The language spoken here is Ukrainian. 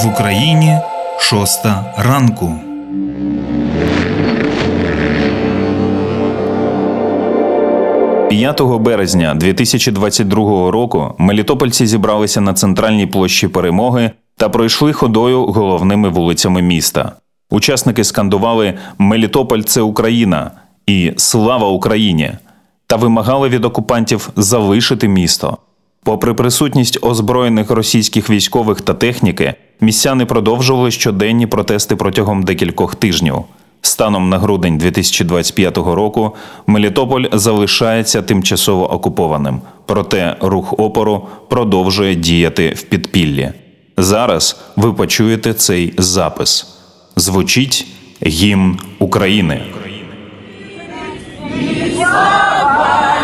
В Україні 6 ранку. «5 березня 2022 року мелітопольці зібралися на центральній площі Перемоги та пройшли ходою головними вулицями міста. Учасники скандували «Мелітополь – це Україна» і «Слава Україні!» та вимагали від окупантів залишити місто. Попри присутність озброєних російських військових та техніки, містяни продовжували щоденні протести протягом декількох тижнів. Станом на грудень 2025 року Мелітополь залишається тимчасово окупованим, проте рух опору продовжує діяти в підпіллі. Зараз ви почуєте цей запис. Звучить гімн України. Слава!